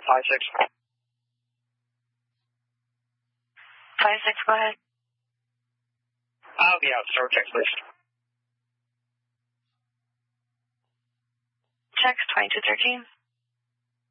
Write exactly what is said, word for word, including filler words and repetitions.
five six. five six, go ahead. I'll be out, sir. Text, please. Text twenty-two thirteen.